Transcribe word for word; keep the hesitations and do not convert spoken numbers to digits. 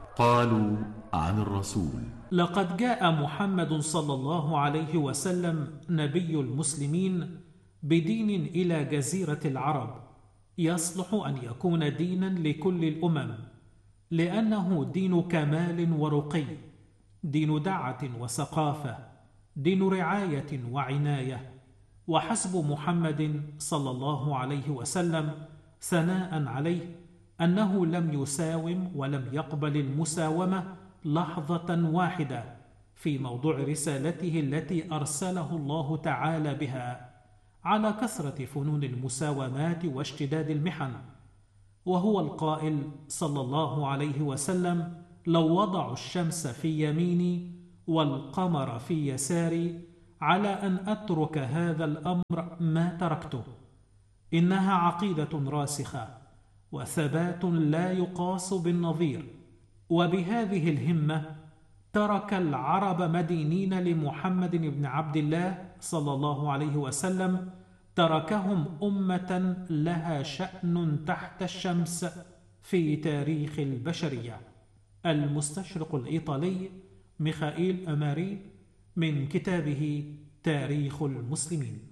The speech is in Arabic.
قالوا عن الرسول: لقد جاء محمد صلى الله عليه وسلم نبي المسلمين بدين إلى جزيرة العرب يصلح أن يكون دينا لكل الأمم، لأنه دين كمال ورقي، دين دعة وثقافة، دين رعاية وعناية. وحسب محمد صلى الله عليه وسلم ثناء عليه أنه لم يساوم ولم يقبل المساومة لحظة واحدة في موضوع رسالته التي أرسله الله تعالى بها، على كثرة فنون المساومات واشتداد المحن. وهو القائل صلى الله عليه وسلم: لو وضعوا الشمس في يميني والقمر في يساري على أن أترك هذا الأمر ما تركته. إنها عقيدة راسخة وثبات لا يقاس بالنظير. وبهذه الهمة ترك العرب مدينين لمحمد بن عبد الله صلى الله عليه وسلم، تركهم أمة لها شأن تحت الشمس في تاريخ البشرية. المستشرق الإيطالي ميخائيل أماري، من كتابه تاريخ المسلمين.